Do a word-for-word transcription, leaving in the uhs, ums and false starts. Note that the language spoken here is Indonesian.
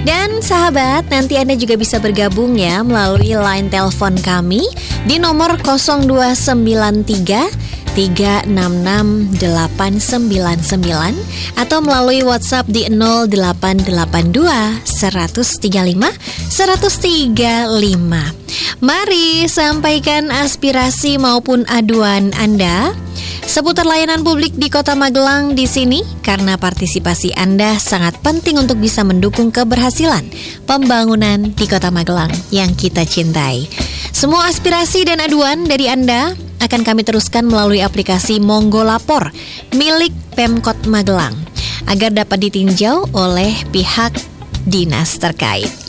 Dan sahabat, nanti Anda juga bisa bergabung ya melalui line telepon kami di nomor nol dua sembilan tiga tiga enam enam delapan sembilan sembilan atau melalui WhatsApp di nol delapan delapan dua seratus tiga puluh lima seratus tiga puluh lima. Mari sampaikan aspirasi maupun aduan Anda seputar layanan publik di Kota Magelang di sini, karena partisipasi Anda sangat penting untuk bisa mendukung keberhasilan pembangunan di Kota Magelang yang kita cintai. Semua aspirasi dan aduan dari Anda akan kami teruskan melalui aplikasi Monggo Lapor milik Pemkot Magelang agar dapat ditinjau oleh pihak dinas terkait.